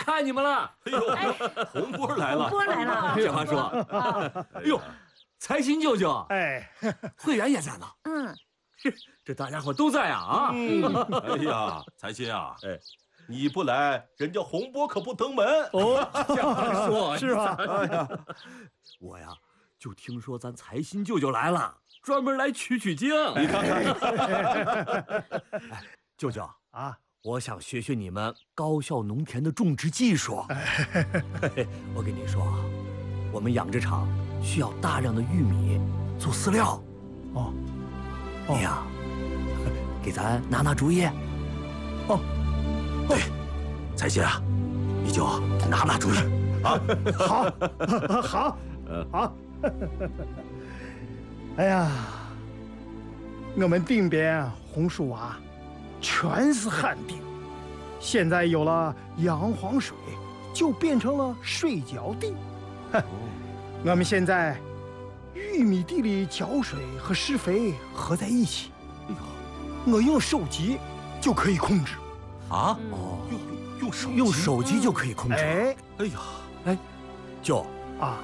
看你们了。 哎呦，洪波来了！ 洪波来了。 这话说，哎呦，财新舅舅， 哎， 慧媛也在呢。这大家伙都在啊！ 哎呀，财新啊，你不来，人家洪波可不登门。 哦，这样说是吧？ 哎呀，我呀就听说咱财新舅舅来了，专门来取经。 你看看， 哎，舅舅啊， 我想学学你们高效农田的种植技术。我跟你说啊，我们养殖场需要大量的玉米做饲料。你呀，给咱拿主意。 对，财新啊，你就拿主意啊。 好。哎呀，我们定边红树洼全是旱地，现在有了洋黄水，就变成了水浇地。我们现在玉米地里浇水和施肥合在一起，我用手机就可以控制。 啊？ 用手机就可以控制。 哎呀， 舅啊，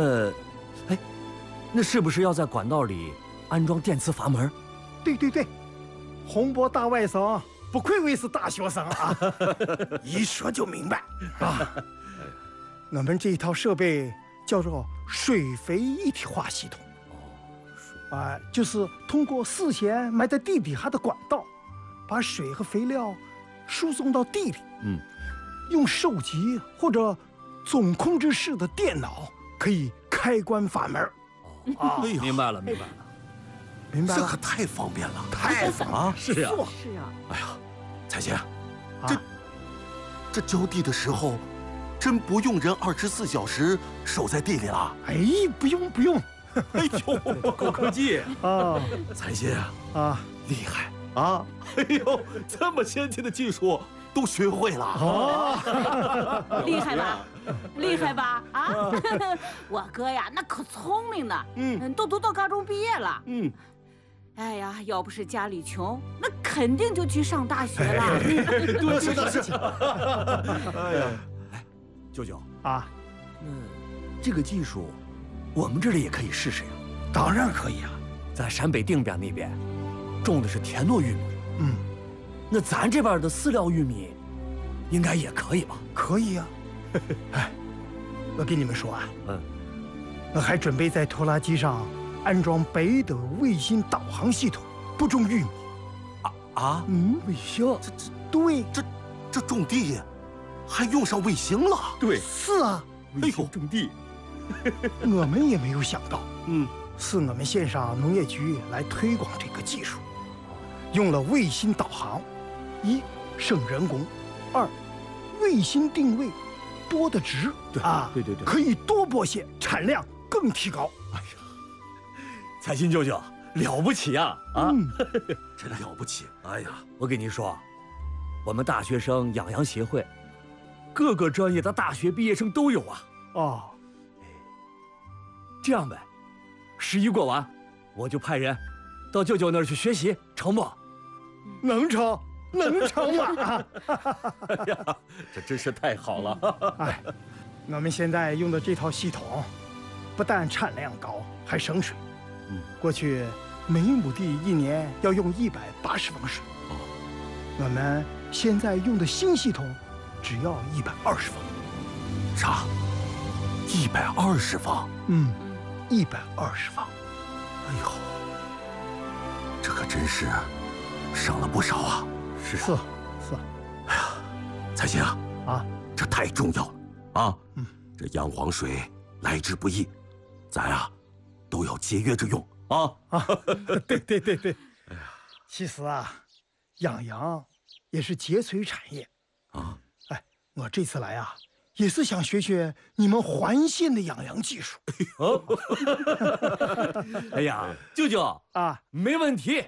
那是不是要在管道里安装电磁阀门？ 对，洪波大外甥不愧为是大学生啊，一说就明白啊。我们这一套设备叫做水肥一体化系统，就是通过事先埋在地底下的管道，把水和肥料输送到地里。用手机或者总控制室的电脑可以开关阀门。 明白了。 这可太方便了， 太方便了。 是啊。 哎呀，财新，这浇地的时候，真不用人24小时守在地里了？ 哎，不用。 哎呦， 高科技啊！ 财新啊， 厉害啊！哎呦，这么先进的技术都学会了。 厉害吧？啊！我哥呀，那可聪明呢。都读到高中毕业了。哎呀，要不是家里穷，那肯定就去上大学了。 对，是。哎呀，舅舅啊， 这个技术，我们这里也可以试试呀。 当然可以啊， 在陕北定边那边，种的是田糯玉米。那咱这边的饲料玉米，应该也可以吧？ 可以呀。我跟你们说啊，我还准备在拖拉机上安装北斗卫星导航系统，不种玉米。 卫星？ 对， 这种地还用上卫星了？ 对， 是啊。 卫星种地， 我们也没有想到，是我们县上农业局来推广这个技术，用了卫星导航，一省人工，二卫星定位，播得直。对，可以多播些，产量更提高。 哎呀，财新舅舅了不起呀！ 真了不起！ 哎呀，我跟你说，我们大学生养羊协会，各个专业的大学毕业生都有啊。这样呗，11过完，我就派人到舅舅那儿去学习，成不？ 能成嘛！ 哎呀，这真是太好了！ 我们现在用的这套系统，不但产量高，还省水。过去每亩地一年要用180方水，我们现在用的新系统只要120方。 啥？120方 ？120方。 哎呦，这可真是省了不少啊！ 是。 哎呀，财新这太重要了啊！这洋黄水来之不易，咱都要节约着用啊！ 对。哎呀，其实养羊也是节水产业啊。我这次来也是想学学你们环县的养羊技术。 哎呀，舅舅没问题。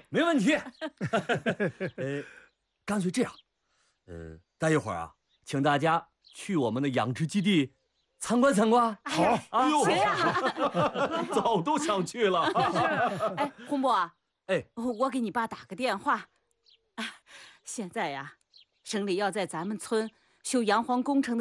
干脆这样，待一会儿请大家去我们的养殖基地参观。 好行呀， 早都想去了。 洪波，我给你爸打个电话。现在省里要在咱们村修洋黄工程的